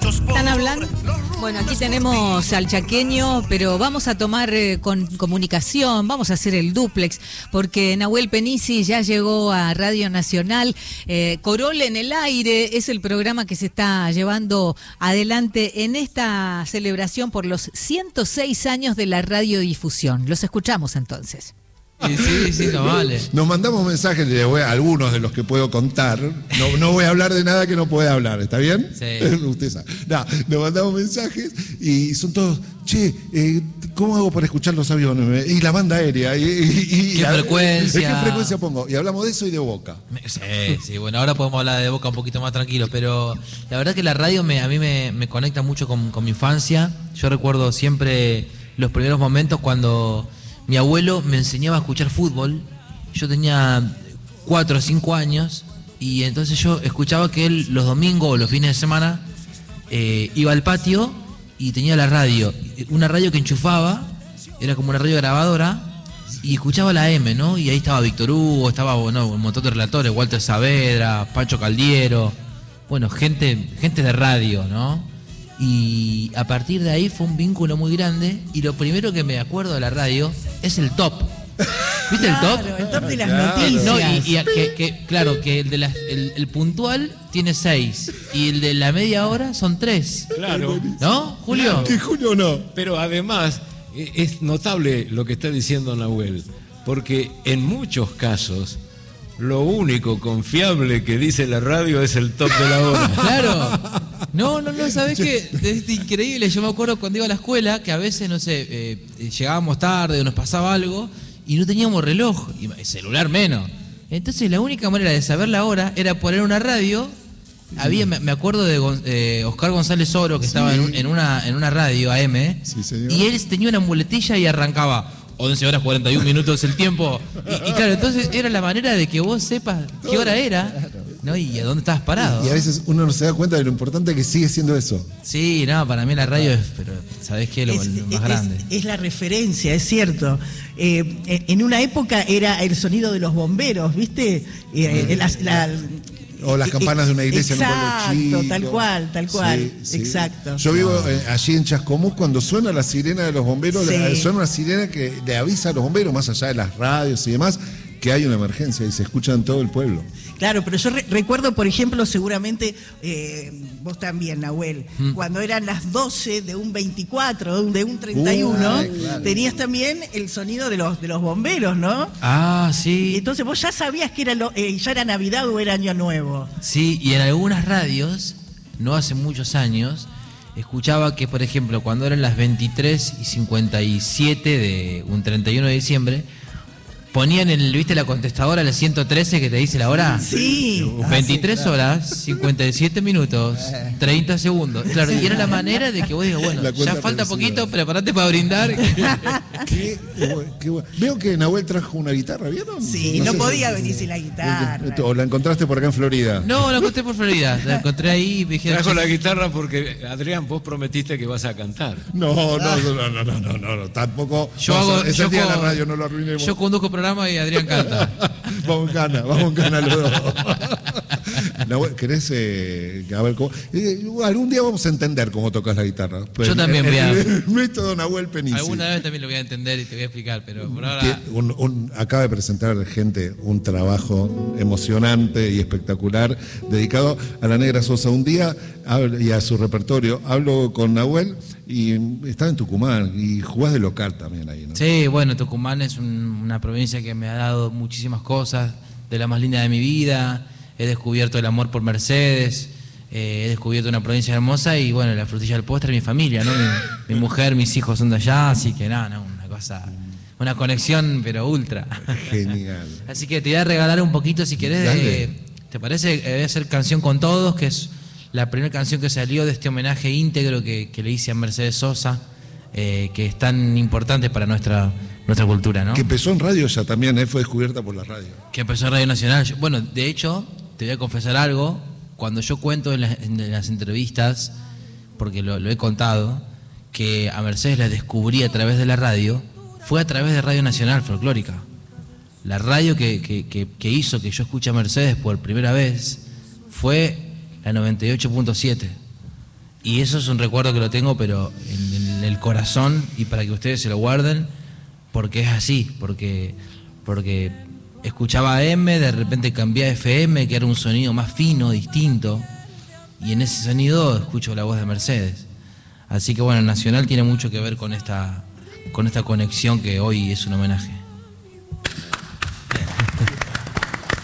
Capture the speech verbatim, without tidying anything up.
¿Están hablando? Bueno, aquí tenemos al chaqueño, pero vamos a tomar eh, con comunicación, vamos a hacer el dúplex, porque Nahuel Penici ya llegó a Radio Nacional. Eh, Corol en el aire es el programa que se está llevando adelante en esta celebración por los ciento seis años de la radiodifusión. Los escuchamos entonces. Sí, sí, sí, no vale. Nos mandamos mensajes, de voy a, algunos de los que puedo contar. No, no voy a hablar de nada que no pueda hablar, ¿está bien? Sí. Usted sabe. No, nos mandamos mensajes y son todos, che, eh, ¿cómo hago para escuchar los aviones? Y la banda aérea. Y, y, y, ¿Qué a, frecuencia? ¿Qué frecuencia pongo? Y hablamos de eso y de Boca. Sí, sí, bueno, ahora podemos hablar de Boca un poquito más tranquilo, pero la verdad que la radio me, a mí me, me conecta mucho con, con mi infancia. Yo recuerdo siempre los primeros momentos cuando mi abuelo me enseñaba a escuchar fútbol. Yo tenía cuatro o cinco años y entonces yo escuchaba que él los domingos o los fines de semana eh, iba al patio y tenía la radio, una radio que enchufaba, era como una radio grabadora, y escuchaba la M, ¿no? Y ahí estaba Víctor Hugo, estaba bueno, un montón de relatores, Walter Saavedra, Pancho Caldiero, bueno, gente, gente de radio, ¿no? Y a partir de ahí fue un vínculo muy grande. Y lo primero que me acuerdo de la radio es el top. ¿Viste claro, el top? El top de las Claro. noticias. No, y, y que, que, claro, que el, de la, el, el puntual tiene seis. Y el de la media hora son tres. Claro. ¿No, Julio? ¿Qué Julio no? Pero además eh, es notable lo que está diciendo Nahuel, porque en muchos casos lo único confiable que dice la radio es el top de la hora. Claro. No, no, no, ¿sabés qué? Es increíble. Yo me acuerdo cuando iba a la escuela que a veces, no sé, eh, llegábamos tarde o nos pasaba algo y no teníamos reloj, y celular menos. Entonces la única manera de saber la hora era poner una radio. Había, me me acuerdo de eh, Oscar González Oro, que Sí. estaba en, un- en, una, en una radio A M, Sí, señor. y él tenía una muletilla y arrancaba once horas cuarenta y un minutos el tiempo. Y, y claro, entonces era la manera de que vos sepas qué hora era, ¿no? Y a dónde estabas parado. Y a veces uno no se da cuenta de lo importante que sigue siendo eso. Sí, no, para mí la radio es, pero ¿sabés qué? Lo, Es, lo más es- grande. es la referencia, es cierto. Eh, en una época era el sonido de los bomberos, ¿viste? Eh, la- la- O las campanas de una iglesia en un Exacto, pueblo chico. tal cual, tal cual. Sí, sí. Exacto. Yo vivo eh, allí en Chascomús, cuando suena la sirena de los bomberos, Sí. la- suena una sirena que le avisa a los bomberos, más allá de las radios y demás, que hay una emergencia y se escucha en todo el pueblo. Claro, pero yo re- recuerdo, por ejemplo, seguramente eh, vos también, Nahuel, Mm. cuando eran las doce de un veinticuatro, de un, de un treinta y uno, Uy, claro. tenías también el sonido de los, de los bomberos, ¿no? Ah, Y sí. entonces vos ya sabías que era lo- eh, ya era Navidad o era Año Nuevo. Sí, y en algunas radios, no hace muchos años, escuchaba que, por ejemplo, cuando eran las veintitrés y cincuenta y siete de un treinta y uno de diciembre, ponían el, ¿viste la contestadora, el ciento trece que te dice la hora? Sí. veintitrés horas, cincuenta y siete minutos, treinta segundos. Claro, y era la manera de que vos digas, bueno, La ya cuenta falta regresiva. poquito, preparate para brindar. Qué, bu- qué bu- Veo que Nahuel trajo una guitarra, ¿vieron? Sí, no sé podía si- venir sin la guitarra. ¿O la encontraste por acá en Florida? No, la encontré por Florida, la encontré ahí y me dijeron, Trajo la guitarra porque, Adrián, vos prometiste que vas a cantar. No, no, no, no, no, no, no, no, no, tampoco. Yo Vamos a- hago, es yo el día de la co- radio, no lo arruinemos. yo conduzco programa y Adrián canta. Vamos en cana, vamos en cana los dos. Nahuel, ¿querés? Eh, a ver, cómo- eh, algún día vamos a entender cómo tocas la guitarra. Yo también el, voy a- el, el método Nahuel Penici. Alguna vez también lo voy a entender y te voy a explicar, pero por ahora... Tie- un- un- acaba de presentar gente un trabajo emocionante y espectacular dedicado a la Negra Sosa. Un día hablo- y a su repertorio hablo con Nahuel y estaba en Tucumán y jugás de local también ahí, ¿no? Sí, bueno, Tucumán es un- una provincia que me ha dado muchísimas cosas, de la más linda de mi vida. He descubierto el amor por Mercedes, eh, he descubierto una provincia hermosa y bueno, la frutilla del postre es mi familia, ¿no? Mi, mi mujer, mis hijos son de allá, así que nada, no, una cosa, una conexión pero ultra. Genial. Así que te voy a regalar un poquito si querés, Dale. de- ¿te parece? Eh, Voy a hacer Canción con Todos, que es la primera canción que salió de este homenaje íntegro que, que le hice a Mercedes Sosa, eh, que es tan importante para nuestra, nuestra cultura, ¿no? Que empezó en radio ya también, ¿eh? Fue descubierta por la radio. Que empezó en Radio Nacional. Yo- bueno, de hecho, te voy a confesar algo. Cuando yo cuento en las, en las entrevistas, porque lo, lo he contado, que a Mercedes la descubrí a través de la radio, fue a través de Radio Nacional Folclórica. La radio que, que, que, que hizo que yo escuche a Mercedes por primera vez fue la noventa y ocho punto siete. y eso es un recuerdo que lo tengo, pero en, en el corazón, y para que ustedes se lo guarden, porque es así, porque, porque escuchaba A M, de repente cambié a F M, que era un sonido más fino, distinto, y en ese sonido escucho la voz de Mercedes. Así que bueno, Nacional tiene mucho que ver con esta, con esta conexión que hoy es un homenaje.